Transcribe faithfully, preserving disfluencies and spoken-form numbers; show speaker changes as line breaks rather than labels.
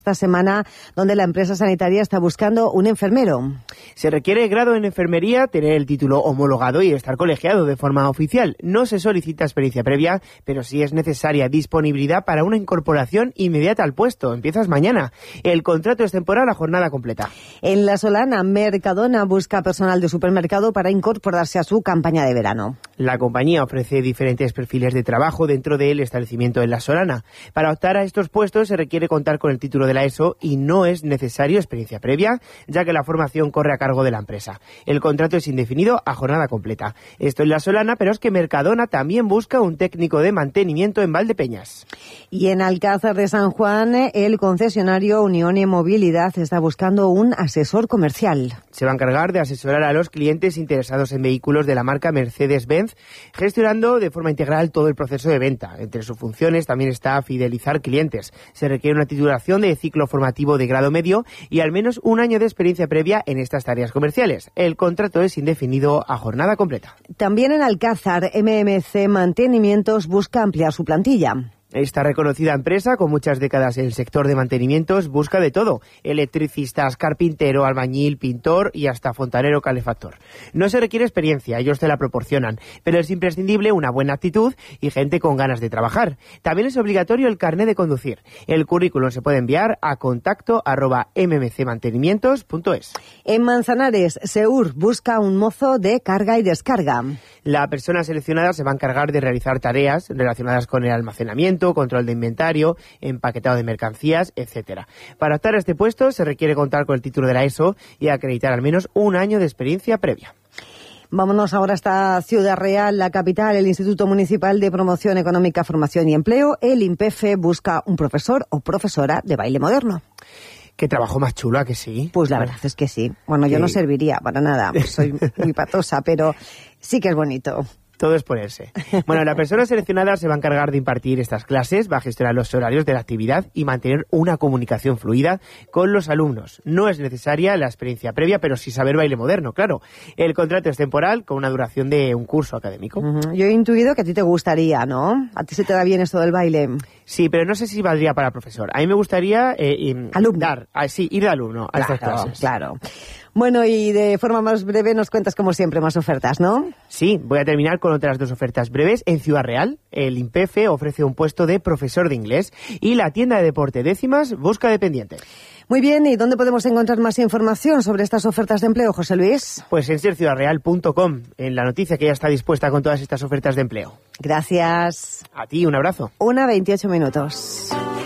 esta semana, donde la empresa sanitaria está buscando un enfermero.
Se requiere grado en enfermería, tener el título homologado y estar colegiado de forma oficial. No se solicita experiencia previa, pero sí es necesaria disponibilidad para una incorporación inmediata al puesto. Empiezas mañana. El contrato es temporal a jornada completa.
En La Solana, Mercadona busca personal de supermercado para incorporarse a su campaña de verano.
La compañía ofrece diferentes perfiles de trabajo dentro del establecimiento en La Solana. Para optar a estos puestos se requiere contar con el título de la ESO y no es necesario experiencia previa, ya que la formación corre a cargo de la empresa. El contrato es indefinido a jornada completa. Esto en La Solana, pero es que Mercadona también busca un técnico de mantenimiento en Valdepeñas.
Y en Alcázar de San Juan, el concesionario Unione Movilidad está buscando un asesor comercial.
Se va a encargar de asesorar a los clientes interesados en vehículos de la marca Mercedes-Benz, gestionando de forma integral todo el proceso de venta. Entre sus funciones también está fidelizar clientes. Se requiere una titulación de ciclo formativo de grado medio y al menos un año de experiencia previa en estas tareas comerciales. El contrato es indefinido a jornada completa.
También en Alcázar, M M C Mantenimientos busca ampliar su plantilla.
Esta reconocida empresa, con muchas décadas en el sector de mantenimientos, busca de todo: electricistas, carpintero, albañil, pintor y hasta fontanero calefactor. No se requiere experiencia, ellos te la proporcionan, pero es imprescindible una buena actitud y gente con ganas de trabajar. También es obligatorio el carné de conducir. El currículum se puede enviar a contacto arroba mmcmantenimientos punto es.
En Manzanares, Seur busca un mozo de carga y descarga.
La persona seleccionada se va a encargar de realizar tareas relacionadas con el almacenamiento, control de inventario, empaquetado de mercancías, etcétera. Para optar a este puesto se requiere contar con el título de la ESO y acreditar al menos un año de experiencia previa.
Vámonos ahora hasta Ciudad Real, la capital. El Instituto Municipal de Promoción Económica, Formación y Empleo, el INPEFE, busca un profesor o profesora de baile moderno.
Qué trabajo más chulo, ¿a que sí?
Pues la verdad es que sí. Bueno, yo
sí.
no serviría para nada, pues soy muy patosa, pero sí que es bonito.
Todo es ponerse. Bueno, la persona seleccionada se va a encargar de impartir estas clases, va a gestionar los horarios de la actividad y mantener una comunicación fluida con los alumnos. No es necesaria la experiencia previa, pero sí saber baile moderno, claro. El contrato es temporal, con una duración de un curso académico.
Uh-huh. Yo he intuido que a ti te gustaría, ¿no? A ti se te da bien esto del baile.
Sí, pero no sé si valdría para profesor. A mí me gustaría eh,
alumno.
dar, ah, sí, ir de alumno a
claro,
estas clases.
Claro. Bueno, y de forma más breve nos cuentas, como siempre, más ofertas, ¿no?
Sí, voy a terminar con otras dos ofertas breves. En Ciudad Real, el INPEFE ofrece un puesto de profesor de inglés y la tienda de deporte Décimas busca dependiente.
Muy bien, ¿y dónde podemos encontrar más información sobre estas ofertas de empleo, José Luis?
Pues en ser ciudad real punto com, en la noticia que ya está dispuesta con todas estas ofertas de empleo.
Gracias.
A ti, un abrazo.
Una veintiocho minutos.